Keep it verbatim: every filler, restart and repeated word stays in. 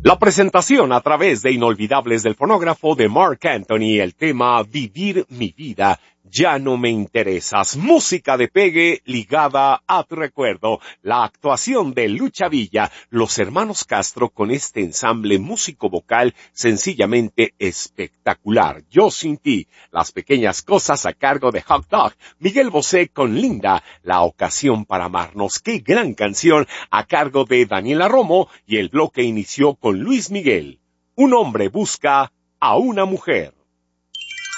La presentación a través de Inolvidables del Fonógrafo de Marc Anthony, el tema Vivir mi vida, ya no me interesas. Música de pegue ligada a tu recuerdo. La actuación de Lucha Villa, los hermanos Castro con este ensamble músico-vocal sencillamente espectacular. Yo sin ti, las pequeñas cosas a cargo de Hot Dog. Miguel Bosé con Linda, la ocasión para amarnos. Qué gran canción a cargo de Daniela Romo, y el bloque inició con Luis Miguel. Un hombre busca a una mujer.